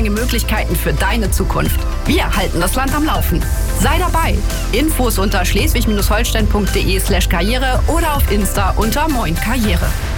Menge Möglichkeiten für deine Zukunft. Wir halten das Land am Laufen. Sei dabei. Infos unter schleswig-holstein.de/karriere oder auf Insta unter Moin Karriere.